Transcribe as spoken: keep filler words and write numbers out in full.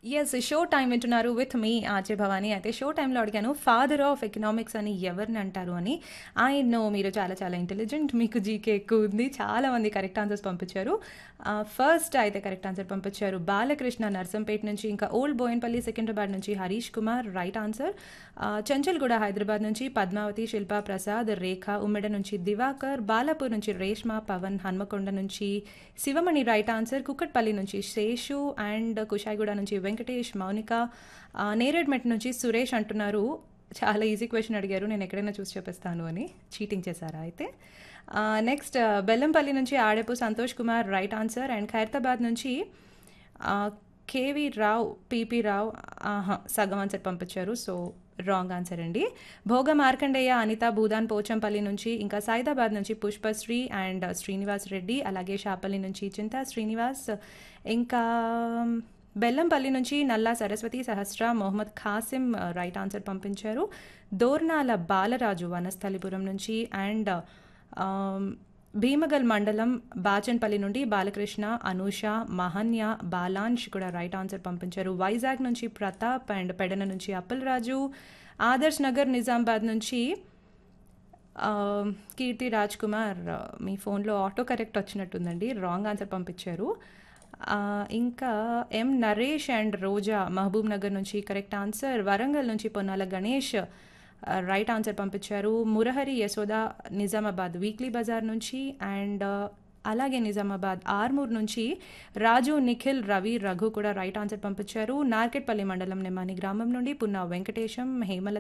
Yes. Show time వింటున్నారు with me RJ Bhavani. అయితే show టైమ్‌లో అడిగాను ఫాదర్ ఆఫ్ ఎకనామిక్స్ అని ఎవరిని అంటారు అని. ఐ నో మీరు చాలా చాలా ఇంటెలిజెంట్. మీకు జీకే ఎక్కువుంది. చాలా మంది కరెక్ట్ ఆన్సర్స్ పంపించారు. ఆహ్, ఫస్ట్ అయితే కరెక్ట్ ఆన్సర్ పంపించారు బాలకృష్ణ నర్సంపేట నుంచి, ఇంకా ఓల్డ్ బోయన్పల్లి సికింద్రాబాద్ నుంచి హరీష్ కుమార్ రైట్ ఆన్సర్. ఆహ్, చంచల్గూడ హైదరాబాద్ నుంచి పద్మావతి, శిల్పా ప్రసాద్, రేఖ ఉమ్మెడ నుంచి దివాకర్, బాలాపూర్ నుంచి రేష్మ, పవన్ హన్మకొండ నుంచి శివమణి రైట్ ఆన్సర్. కుక్కట్పల్లి నుంచి శేషు అండ్ కుషాయిగూడ నుంచి వెంకటేష్, మౌనిక, ఆహ్, నేరేడ్మెట్ నుంచి సురేష్ అంటున్నారు. చాలా ఈజీ క్వెషన్ అడిగారు. నేను ఎక్కడైనా చూసి చెప్పేస్తాను అని. చీటింగ్ చేశారా అయితే? ఆహ్, నెక్స్ట్ బెల్లంపల్లి నుంచి Adepu Santosh Kumar right answer. And Khairatabad నుంచి ఆహ్, కేవీ రావు, పీపీ రావు ఆహా! సగం ఆన్సర్ పంపించారు. సో, రాంగ్ ఆన్సర్ అండి. భోగ మార్కండేయ, అనిత భూదాన్ పోచంపల్లి నుంచి, ఇంకా సైదాబాద్ నుంచి పుష్పశ్రీ అండ్ శ్రీనివాస్ రెడ్డి, అలాగే షాపల్లి నుంచి చింతా శ్రీనివాస్, ఇంకా బెల్లంపల్లి నుంచి నల్లా సరస్వతి, సహస్ర, మొహమ్మద్ ఖాసిం రైట్ ఆన్సర్ పంపించారు. దోర్నాల బాలరాజు వనస్థలిపురం నుంచి అండ్ ఆమ్, భీమగల్ మండలం బాచన్పల్లి నుండి బాలకృష్ణ, అనూష, మహన్య, బాలాంష్ కూడా రైట్ ఆన్సర్ పంపించారు. వైజాగ్ నుంచి ప్రతాప్ అండ్ పెడన నుంచి అప్పల్ రాజు, ఆదర్శ్ నగర్ నిజామాబాద్ నుంచి ఆ, కీర్తి రాజ్ కుమార్, మీ ఫోన్లో ఆటో కరెక్ట్ వచ్చినట్టుందండి, రాంగ్ ఆన్సర్ పంపించారు. ఆ, ఇంకా ఎం నరేష్ అండ్ రోజా మహబూబ్ నగర్ నుంచి కరెక్ట్ ఆన్సర్. వరంగల్ నుంచి పొన్నాల గణేష్ ఆ, రైట్ ఆన్సర్ పంపించారు. మురహరి యశోద నిజామాబాద్ వీక్లీ బజార్ నుంచి అండ్ ఆ, అలాగే నిజామాబాద్ ఆర్మూర్ నుంచి రాజు, నిఖిల్, రవి, రఘు కూడా రైట్ ఆన్సర్ పంపించారు. నార్కెట్పల్లి మండలం నెమ్మాని గ్రామం నుండి పున్నా వెంకటేశం, హేమలత